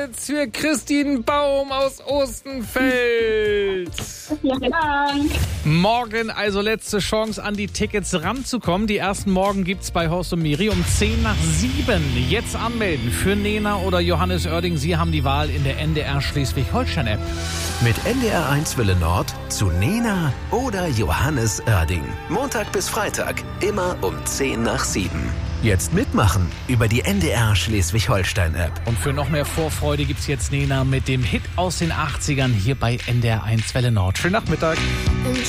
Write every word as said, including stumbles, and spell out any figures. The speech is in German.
Tickets für Christine Baum aus Ostenfeld. Vielen Dank. Morgen also letzte Chance, an die Tickets ranzukommen. Die ersten morgen gibt's bei Horst und Miri um zehn nach sieben. Jetzt anmelden für Nena oder Johannes Oerding. Sie haben die Wahl in der N D R Schleswig-Holstein-App. Mit N D R eins Welle Nord zu Nena oder Johannes Oerding. Montag bis Freitag, immer um zehn nach sieben. Jetzt mitmachen über die N D R Schleswig-Holstein-App. Und für noch mehr Vorfreude gibt's jetzt Nena mit dem Hit aus den achtzigern hier bei N D R eins Welle Nord. Schönen Nachmittag.